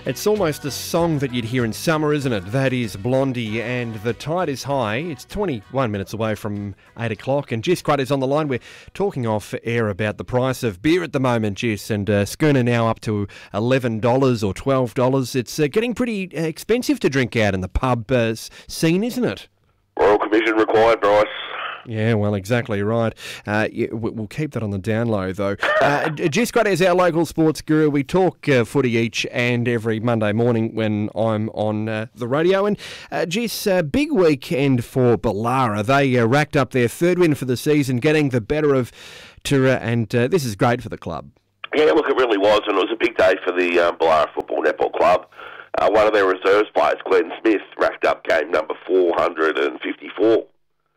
It's almost a song that you'd hear in summer, isn't it? That is Blondie, and the tide is high. It's 21 minutes away from 8 o'clock, and Jess Crud is on the line. We're talking off air about the price of beer at the moment, Jess, and schooner now up to $11 or $12. It's getting pretty expensive to drink out in the pub scene, isn't it? Royal Commission required, Bryce. Yeah, well, exactly right. We'll keep that on the down low, though. Jess Crud is our local sports guru. We talk footy each and every Monday morning when I'm on the radio. And Jess, big weekend for Ballara. They racked up their third win for the season, getting the better of Tura, and this is great for the club. Yeah, look, it really was, and it was a big day for the Ballara Football Netball Club. One of their reserves players, Glenn Smith, racked up game number 454.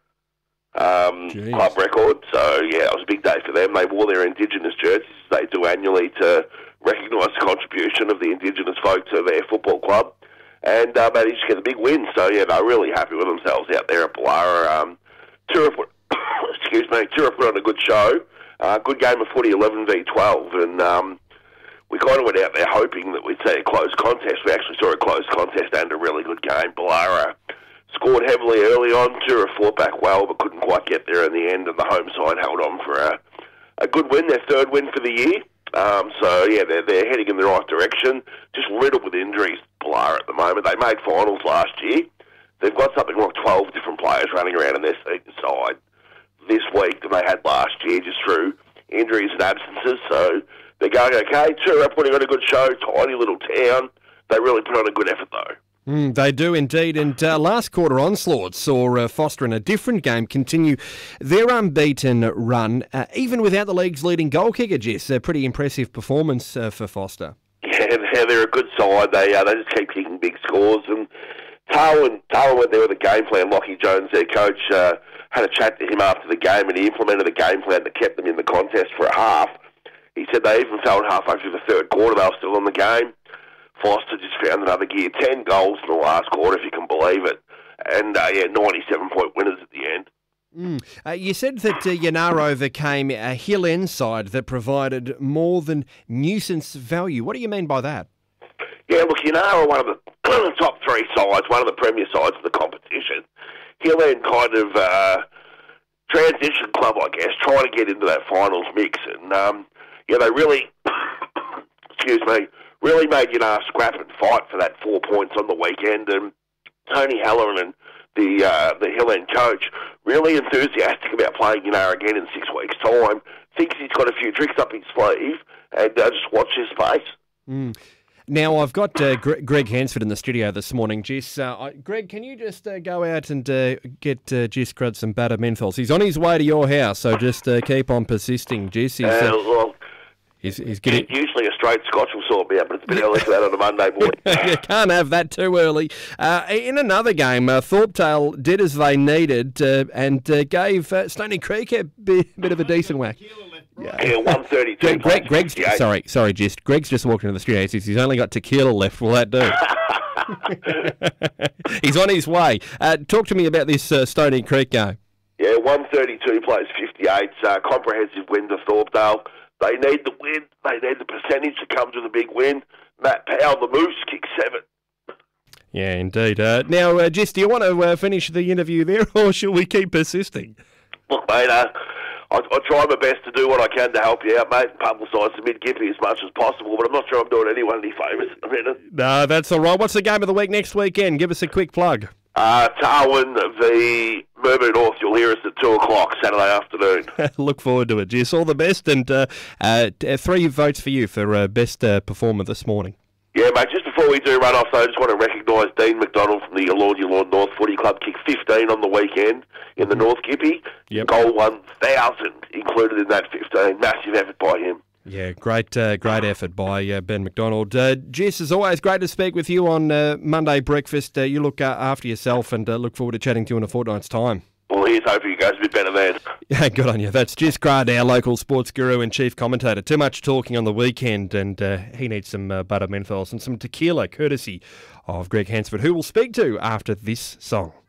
Club record. So, yeah, it was a big day for them. They wore their Indigenous jerseys, as they do annually, to recognise the contribution of the Indigenous folk to their football club. And managed to get a big win. So, yeah, they're really happy with themselves out there at Ballara. Tura put on a good show. Good game of footy, 11v12. And we kind of went out there hoping that we'd see a close contest. We actually saw a close contest and a really good game. Ballara scored heavily early on. Tura fought back well, but couldn't quite get there in the end, and the home side held on for a good win, their third win for the year. So, yeah, they're heading in the right direction. Just riddled with injuries, Ballara, at the moment. They made finals last year. They've got something like 12 different players running around in their side this week than they had last year, just through injuries and absences. So they're going okay. Tura putting on a good show, tiny little town. They really put on a good effort, though. They do indeed, and last quarter onslaught saw Foster in a different game continue their unbeaten run, even without the league's leading goal kicker, Jess. A pretty impressive performance for Foster. Yeah, they're a good side. They just keep kicking big scores, and Tarwin went there with a game plan. Lockie Jones, their coach, had a chat to him after the game, and he implemented a game plan that kept them in the contest for a half. He said they even felt halfway through the third quarter they were still in the game. Foster just found another gear. 10 goals in the last quarter, if you can believe it. And, 97-point winners at the end. You said that Yanara overcame a Hill End side that provided more than nuisance value. What do you mean by that? Yeah, look, Yanara are one of the top three sides, one of the premier sides of the competition. Hill End kind of transition club, I guess, trying to get into that finals mix. And, they really, really made Yanara scrap and fight for that 4 points on the weekend. And Tony Halloran, the Hill End coach, really enthusiastic about playing Yanara again in 6 weeks' time. Thinks he's got a few tricks up his sleeve, and just watch his space. Now, I've got Greg Hansford in the studio this morning, Jess. Greg, can you just go out and get Jess Crud some batter menthols? He's on his way to your house, so just keep on persisting, Jess. He's getting... Usually a straight Scotch will sort me out, but it's a bit early for that on a Monday morning. You can't have that too early. In another game, Thorpetail did as they needed and gave Stony Creek a bit of a decent whack. Yeah, 132. Greg's sorry, Jess. Greg's just walked into the studio. He says he's only got tequila left. Will that do? He's on his way. Talk to me about this Stony Creek game. Yeah, 132 plays 58. Comprehensive win to Thorpetail. They need the win. They need the percentage to come to the big win. Matt Powell, the Moose, kicked 7. Yeah, indeed. Now, Jess, do you want to finish the interview there, or shall we keep persisting? Look, mate, I try my best to do what I can to help you out, mate, and publicise the mid-Gippy as much as possible, but I'm not sure I'm doing anyone any favours at the minute. No, that's all right. What's the game of the week next weekend? Give us a quick plug. Tarwin v Murray North. You'll hear us at 2 o'clock Saturday afternoon. Look forward to it, Jess. All the best, and 3 votes for you for best performer this morning. Yeah, mate, just before we do run off, though, I just want to recognise Dean McDonald from the Yallourn North Footy Club. Kicked 15 on the weekend in the North Gippy. Yep. Goal 1,000 included in that 15. Massive effort by him. Yeah, great effort by Ben McDonald. Jess, as always, great to speak with you on Monday Breakfast. You look after yourself, and look forward to chatting to you in a fortnight's time. Well, here's hoping you guys a bit better then. Yeah, good on you. That's Jess Crud, our local sports guru and chief commentator. Too much talking on the weekend, and he needs some butter menthols and some tequila, courtesy of Greg Hansford, who we'll speak to after this song.